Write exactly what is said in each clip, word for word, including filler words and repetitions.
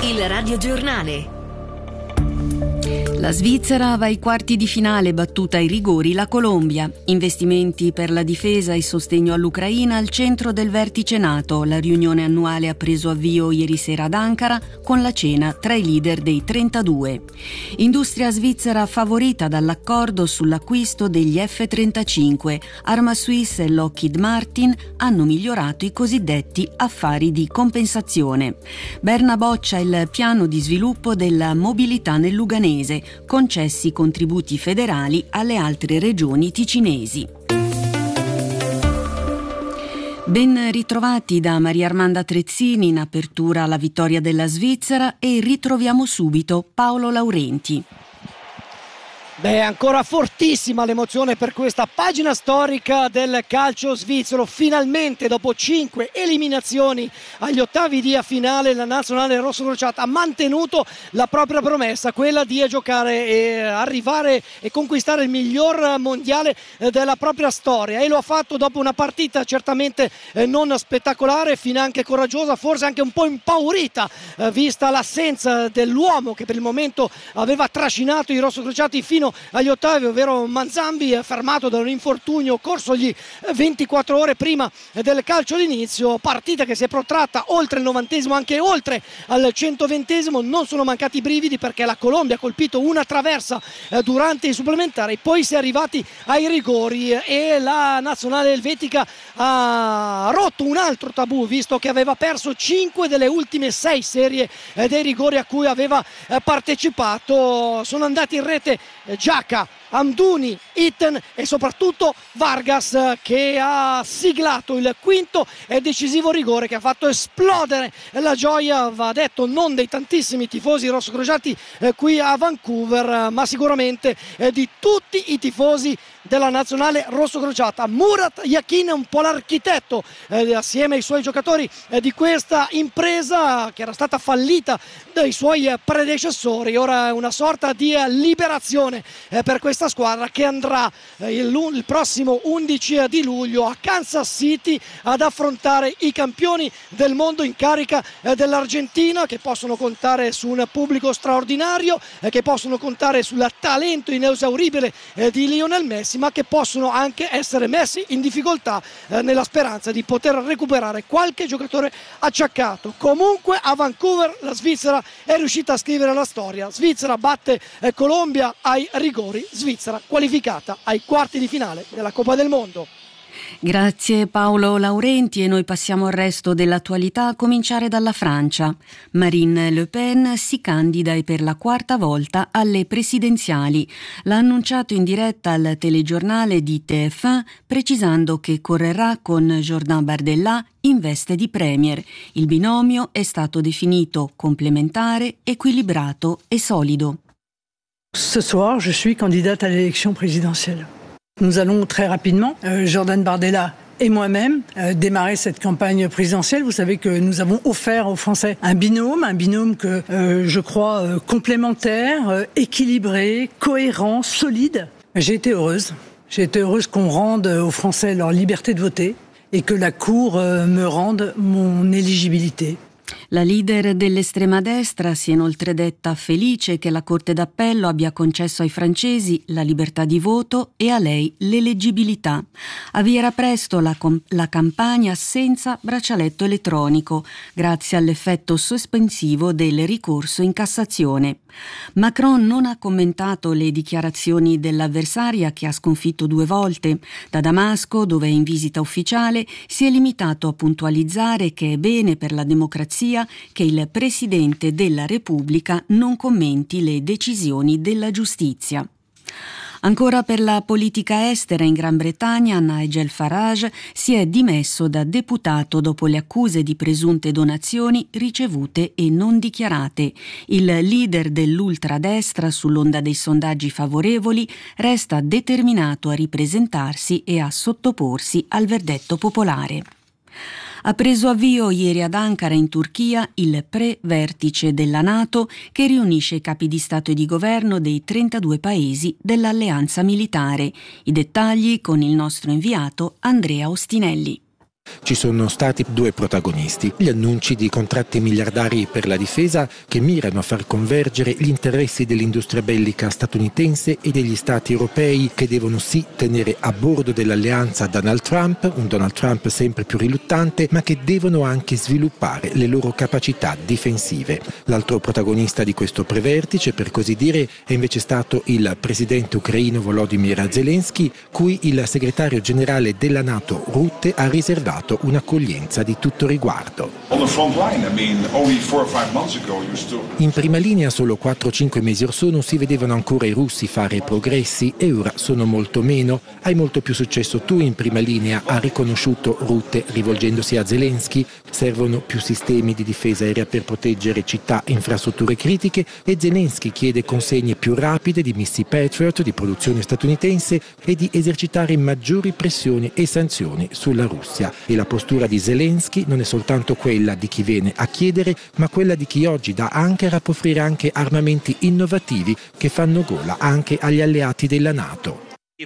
Il radiogiornale. La Svizzera va ai quarti di finale, battuta ai rigori la Colombia. Investimenti per la difesa e sostegno all'Ucraina al centro del vertice NATO. La riunione annuale ha preso avvio ieri sera ad Ankara con la cena tra i leader dei trentadue. Industria svizzera favorita dall'accordo sull'acquisto degli F trentacinque. Arma Suisse e Lockheed Martin hanno migliorato i cosiddetti affari di compensazione. Berna boccia il piano di sviluppo della mobilità nel Luganese, concessi contributi federali alle altre regioni ticinesi. Ben ritrovati da Maria Armanda Trezzini, in apertura alla vittoria della Svizzera, e ritroviamo subito Paolo Laurenti. Beh, ancora fortissima l'emozione per questa pagina storica del calcio svizzero. Finalmente, dopo cinque eliminazioni agli ottavi di finale, la nazionale rossocrociata ha mantenuto la propria promessa, quella di giocare e arrivare e conquistare il miglior mondiale della propria storia, e lo ha fatto dopo una partita certamente non spettacolare, finanche coraggiosa, forse anche un po' impaurita, vista l'assenza dell'uomo che per il momento aveva trascinato i rossocrociati fino agli ottavi, ovvero Manzambi, fermato da un infortunio corsogli ventiquattro ore prima del calcio d'inizio. Partita che si è protratta oltre il novantesimo, anche oltre al centoventesimo. Non sono mancati i brividi, perché la Colombia ha colpito una traversa durante i supplementari, poi si è arrivati ai rigori e la nazionale elvetica ha rotto un altro tabù, visto che aveva perso cinque delle ultime sei serie dei rigori a cui aveva partecipato. Sono andati in rete Giaca, Amdouni, Itten e soprattutto Vargas, che ha siglato il quinto e decisivo rigore che ha fatto esplodere la gioia, va detto, non dei tantissimi tifosi rossocrociati eh, qui a Vancouver, ma sicuramente eh, di tutti i tifosi della nazionale rossocrociata. Murat Yakin è un po' l'architetto eh, assieme ai suoi giocatori eh, di questa impresa che era stata fallita dai suoi eh, predecessori. Ora è una sorta di eh, liberazione eh, per questa squadra, che andrà eh, il, il prossimo undici di luglio a Kansas City ad affrontare i campioni del mondo in carica eh, dell'Argentina, che possono contare su un pubblico straordinario, eh, che possono contare sul talento inesauribile eh, di Lionel Messi, ma che possono anche essere messi in difficoltà eh, nella speranza di poter recuperare qualche giocatore acciaccato. Comunque a Vancouver la Svizzera è riuscita a scrivere la storia. Svizzera batte eh, Colombia ai rigori, Svizzera qualificata ai quarti di finale della Coppa del Mondo. Grazie Paolo Laurenti, e noi passiamo al resto dell'attualità, a cominciare dalla Francia. Marine Le Pen si candida e per la quarta volta alle presidenziali. L'ha annunciato in diretta al telegiornale di T F uno, precisando che correrà con Jordan Bardella in veste di premier. Il binomio è stato definito complementare, equilibrato e solido. Ce soir, je suis candidate à l'élection présidentielle. Nous allons très rapidement, euh, Jordan Bardella et moi-même, euh, démarrer cette campagne présidentielle. Vous savez que nous avons offert aux Français un binôme, un binôme que euh, je crois euh, complémentaire, euh, équilibré, cohérent, solide. J'ai été heureuse. J'ai été heureuse qu'on rende aux Français leur liberté de voter et que la Cour euh, me rende mon éligibilité. La leader dell'estrema destra si è inoltre detta felice che la Corte d'Appello abbia concesso ai francesi la libertà di voto e a lei l'eleggibilità. Avvierà presto la, com- la campagna senza braccialetto elettronico, grazie all'effetto sospensivo del ricorso in Cassazione. Macron non ha commentato le dichiarazioni dell'avversaria, che ha sconfitto due volte. Da Damasco, dove è in visita ufficiale, si è limitato a puntualizzare che è bene per la democrazia che il Presidente della Repubblica non commenti le decisioni della giustizia. Ancora per la politica estera, in Gran Bretagna Nigel Farage si è dimesso da deputato dopo le accuse di presunte donazioni ricevute e non dichiarate. Il leader dell'ultradestra, sull'onda dei sondaggi favorevoli, resta determinato a ripresentarsi e a sottoporsi al verdetto popolare. Ha preso avvio ieri ad Ankara, in Turchia, il pre-vertice della NATO che riunisce i capi di Stato e di Governo dei trentadue paesi dell'alleanza militare. I dettagli con il nostro inviato Andrea Ostinelli. Ci sono stati due protagonisti, gli annunci di contratti miliardari per la difesa che mirano a far convergere gli interessi dell'industria bellica statunitense e degli stati europei che devono sì tenere a bordo dell'alleanza Donald Trump, un Donald Trump sempre più riluttante, ma che devono anche sviluppare le loro capacità difensive. L'altro protagonista di questo prevertice, per così dire, è invece stato il presidente ucraino Volodymyr Zelensky, cui il segretario generale della NATO Rutte ha riservato un'accoglienza di tutto riguardo. In prima linea solo quattro cinque mesi or sono si vedevano ancora i russi fare progressi e ora sono molto meno. Hai molto più successo tu in prima linea, ha riconosciuto Rutte rivolgendosi a Zelensky. Servono più sistemi di difesa aerea per proteggere città e infrastrutture critiche e Zelensky chiede consegne più rapide di missili Patriot di produzione statunitense e di esercitare maggiori pressioni e sanzioni sulla Russia. E la postura di Zelensky non è soltanto quella di chi viene a chiedere, ma quella di chi oggi da Ankara può offrire anche armamenti innovativi che fanno gola anche agli alleati della NATO.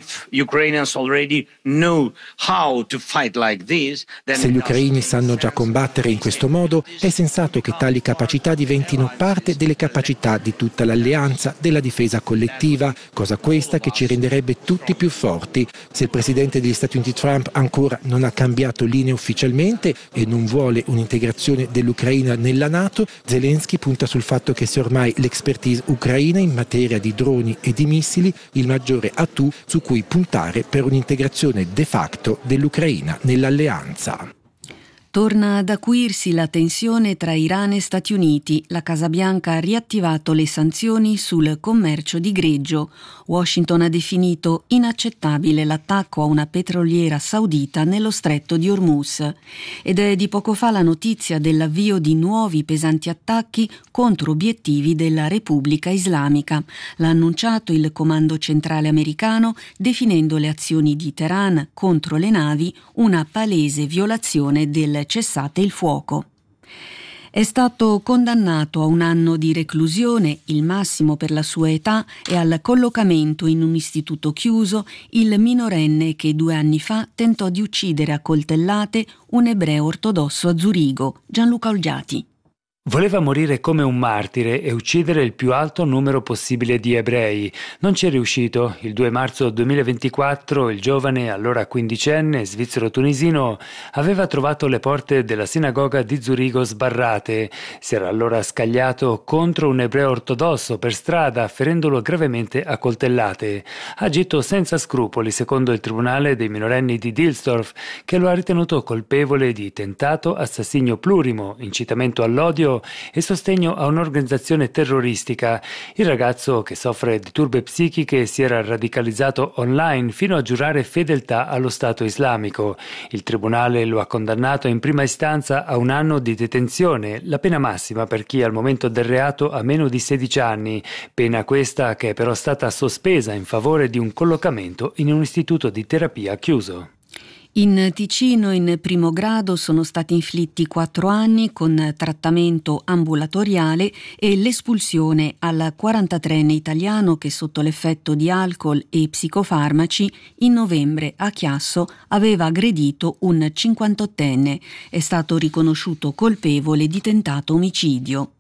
Se gli ucraini sanno già combattere in questo modo, è sensato che tali capacità diventino parte delle capacità di tutta l'alleanza della difesa collettiva, cosa questa che ci renderebbe tutti più forti. Se il presidente degli Stati Uniti Trump ancora non ha cambiato linea ufficialmente e non vuole un'integrazione dell'Ucraina nella NATO, Zelensky punta sul fatto che sia ormai l'expertise ucraina in materia di droni e di missili il maggiore atu su cui puntare per un'integrazione de facto dell'Ucraina nell'alleanza. Torna ad acuirsi la tensione tra Iran e Stati Uniti. La Casa Bianca ha riattivato le sanzioni sul commercio di greggio. Washington ha definito inaccettabile l'attacco a una petroliera saudita nello stretto di Hormuz. Ed è di poco fa la notizia dell'avvio di nuovi pesanti attacchi contro obiettivi della Repubblica Islamica. L'ha annunciato il Comando Centrale americano, definendo le azioni di Teheran contro le navi una palese violazione del cessate il fuoco. È stato condannato a un anno di reclusione, il massimo per la sua età, e al collocamento in un istituto chiuso il minorenne che due anni fa tentò di uccidere a coltellate un ebreo ortodosso a Zurigo, Gianluca Olgiati. Voleva morire come un martire e uccidere il più alto numero possibile di ebrei. Non ci è riuscito. Il due marzo duemilaventiquattro il giovane, allora quindicenne, svizzero-tunisino, aveva trovato le porte della sinagoga di Zurigo sbarrate. Si era allora scagliato contro un ebreo ortodosso per strada, ferendolo gravemente a coltellate. Ha agito senza scrupoli, secondo il tribunale dei minorenni di Dilsdorf, che lo ha ritenuto colpevole di tentato assassinio plurimo, incitamento all'odio e sostegno a un'organizzazione terroristica. Il ragazzo, che soffre di turbe psichiche, si era radicalizzato online fino a giurare fedeltà allo Stato islamico. Il tribunale lo ha condannato in prima istanza a un anno di detenzione, la pena massima per chi al momento del reato ha meno di sedici anni, pena questa che è però stata sospesa in favore di un collocamento in un istituto di terapia chiuso. In Ticino in primo grado sono stati inflitti quattro anni con trattamento ambulatoriale e l'espulsione al quarantatreenne italiano che sotto l'effetto di alcol e psicofarmaci in novembre a Chiasso aveva aggredito un cinquantottenne. È stato riconosciuto colpevole di tentato omicidio.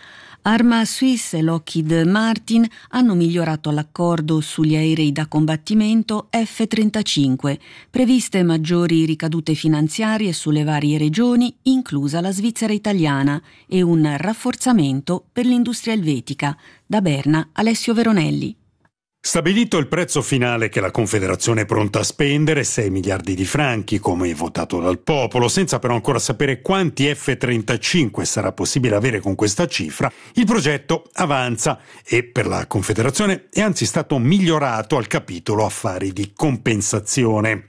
Arma Swiss e Lockheed Martin hanno migliorato l'accordo sugli aerei da combattimento F trentacinque, previste maggiori ricadute finanziarie sulle varie regioni, inclusa la Svizzera italiana, e un rafforzamento per l'industria elvetica. Da Berna, Alessio Veronelli. Stabilito il prezzo finale che la Confederazione è pronta a spendere, sei miliardi di franchi, come votato dal popolo, senza però ancora sapere quanti F trentacinque sarà possibile avere con questa cifra, il progetto avanza e per la Confederazione è anzi stato migliorato al capitolo affari di compensazione.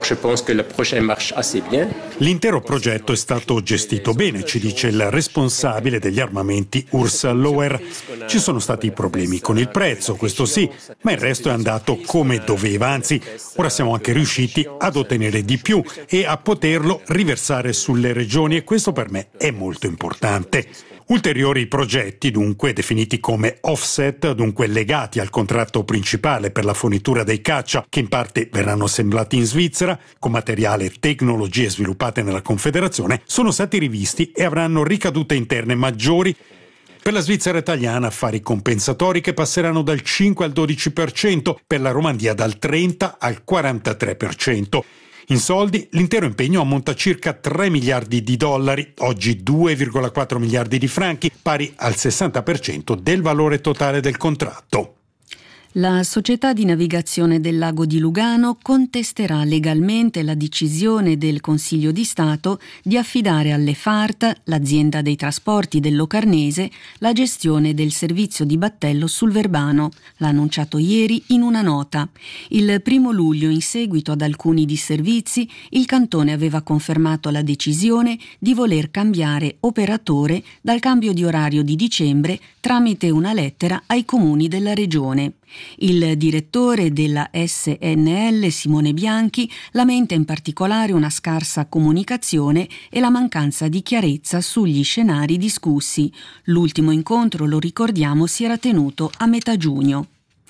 L'intero progetto è stato gestito bene, ci dice il responsabile degli armamenti Urs Loher. Ci sono stati problemi con il prezzo, questo sì, ma il resto questo è andato come doveva, anzi ora siamo anche riusciti ad ottenere di più e a poterlo riversare sulle regioni e questo per me è molto importante. Ulteriori progetti, dunque, definiti come offset, dunque legati al contratto principale per la fornitura dei caccia, che in parte verranno assemblati in Svizzera, con materiale e tecnologie sviluppate nella Confederazione, sono stati rivisti e avranno ricadute interne maggiori. Per la Svizzera italiana affari compensatori che passeranno dal cinque al dodici per cento, per la Romandia dal trenta al quarantatré per cento. In soldi, l'intero impegno ammonta a circa tre miliardi di dollari, oggi due virgola quattro miliardi di franchi, pari al sessanta per cento del valore totale del contratto. La società di navigazione del lago di Lugano contesterà legalmente la decisione del Consiglio di Stato di affidare alle F A R T, l'azienda dei trasporti del Locarnese, la gestione del servizio di battello sul Verbano. L'ha annunciato ieri in una nota. Il primo luglio, in seguito ad alcuni disservizi, il cantone aveva confermato la decisione di voler cambiare operatore dal cambio di orario di dicembre tramite una lettera ai comuni della regione. Il direttore della S N L, Simone Bianchi, lamenta in particolare una scarsa comunicazione e la mancanza di chiarezza sugli scenari discussi. L'ultimo incontro, lo ricordiamo, si era tenuto a metà giugno.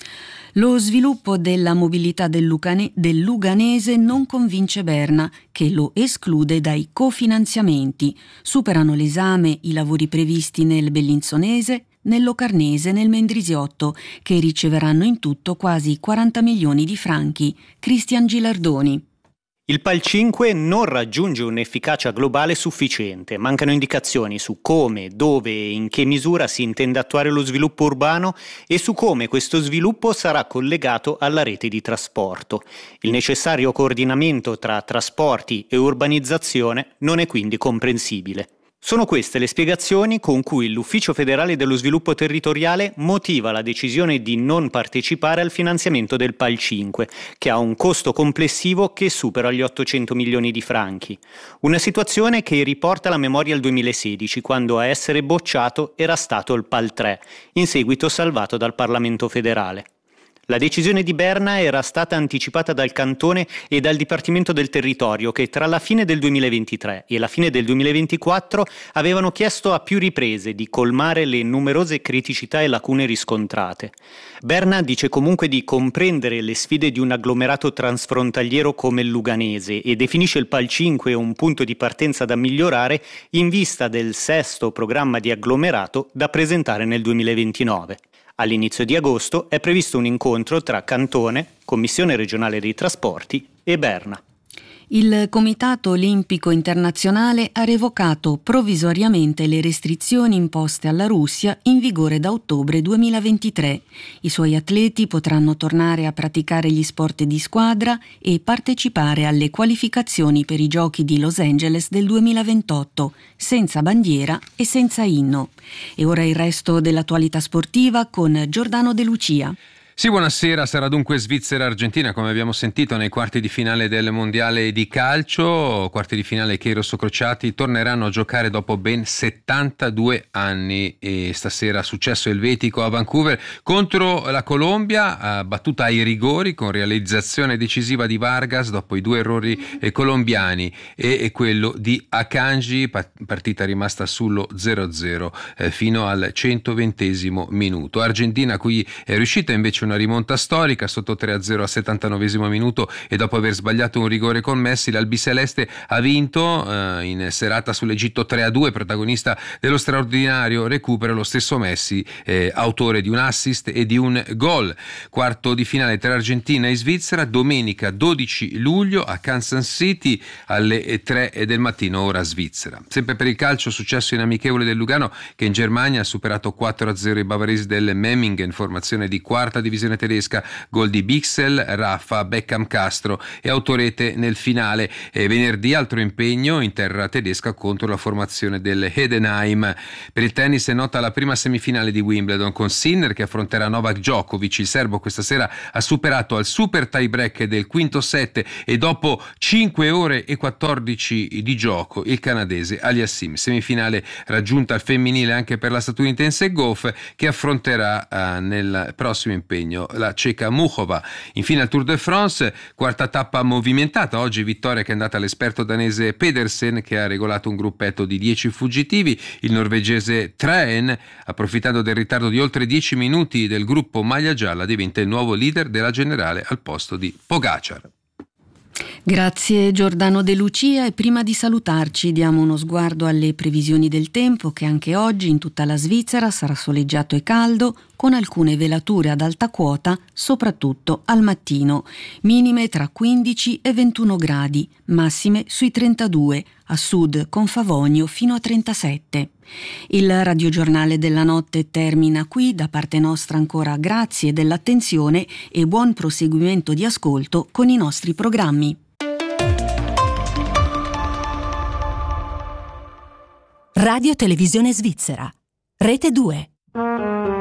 Lo sviluppo della mobilità del, Lucane, del Luganese non convince Berna, che lo esclude dai cofinanziamenti. Superano l'esame i lavori previsti nel Bellinzonese, nel Locarnese e nel Mendrisiotto, che riceveranno in tutto quasi quaranta milioni di franchi. Cristian Gilardoni. Il PAL cinque non raggiunge un'efficacia globale sufficiente, mancano indicazioni su come, dove e in che misura si intende attuare lo sviluppo urbano e su come questo sviluppo sarà collegato alla rete di trasporto. Il necessario coordinamento tra trasporti e urbanizzazione non è quindi comprensibile. Sono queste le spiegazioni con cui l'Ufficio federale dello sviluppo territoriale motiva la decisione di non partecipare al finanziamento del PAL cinque, che ha un costo complessivo che supera gli ottocento milioni di franchi. Una situazione che riporta la memoria al duemilasedici, quando a essere bocciato era stato il PAL tre, in seguito salvato dal Parlamento federale. La decisione di Berna era stata anticipata dal Cantone e dal Dipartimento del Territorio che tra la fine del duemilaventitré e la fine del duemilaventiquattro avevano chiesto a più riprese di colmare le numerose criticità e lacune riscontrate. Berna dice comunque di comprendere le sfide di un agglomerato transfrontaliero come il Luganese e definisce il PAL cinque un punto di partenza da migliorare in vista del sesto programma di agglomerato da presentare nel duemilaventinove. All'inizio di agosto è previsto un incontro tra Cantone, Commissione regionale dei trasporti e Berna. Il Comitato Olimpico Internazionale ha revocato provvisoriamente le restrizioni imposte alla Russia in vigore da ottobre duemilaventitré. I suoi atleti potranno tornare a praticare gli sport di squadra e partecipare alle qualificazioni per i Giochi di Los Angeles del duemilaventotto, senza bandiera e senza inno. E ora il resto dell'attualità sportiva con Giordano De Lucia. Sì, buonasera. Sarà dunque Svizzera-Argentina, come abbiamo sentito, nei quarti di finale del mondiale di calcio, quarti di finale che i rossocrociati torneranno a giocare dopo ben settantadue anni e stasera successo elvetico a Vancouver contro la Colombia, battuta ai rigori con realizzazione decisiva di Vargas dopo i due errori colombiani e quello di Akanji, partita rimasta sullo zero a zero fino al centoventesimo minuto. Argentina, a cui è riuscita invece una rimonta storica sotto tre a zero al settantanovesimo minuto e dopo aver sbagliato un rigore con Messi, l'albiceleste ha vinto eh, in serata sull'Egitto tre a due, protagonista dello straordinario recupero lo stesso Messi, eh, autore di un assist e di un gol. Quarto di finale tra Argentina e Svizzera domenica dodici luglio a Kansas City alle tre del mattino ora Svizzera. Sempre per il calcio, successo in amichevole del Lugano che in Germania ha superato quattro a zero i bavaresi del Memmingen, formazione di quarta divisione tedesca, gol di Bixel, Raffa, Beckham, Castro e autorete nel finale. E venerdì altro impegno in terra tedesca contro la formazione del Heidenheim. Per il tennis è nota la prima semifinale di Wimbledon con Sinner che affronterà Novak Djokovic. Il serbo questa sera ha superato al super tie break del quinto set e dopo cinque ore e quattordici di gioco il canadese Aliassim. Semifinale raggiunta al femminile anche per la statunitense Goff che affronterà uh, nel prossimo impegno segno la ceca Muchova. Infine al Tour de France, quarta tappa movimentata, oggi vittoria che è andata all'esperto danese Pedersen, che ha regolato un gruppetto di dieci fuggitivi. Il norvegese Træen, approfittando del ritardo di oltre dieci minuti del gruppo maglia gialla, diventa il nuovo leader della generale al posto di Pogacar. Grazie Giordano De Lucia, e prima di salutarci diamo uno sguardo alle previsioni del tempo, che anche oggi in tutta la Svizzera sarà soleggiato e caldo, con alcune velature ad alta quota, soprattutto al mattino, minime tra quindici e ventuno gradi, massime sui trentadue, a sud con Favonio fino a trentasette. Il radiogiornale della notte termina qui, da parte nostra ancora grazie dell'attenzione e buon proseguimento di ascolto con i nostri programmi. Radio Televisione Svizzera, Rete due.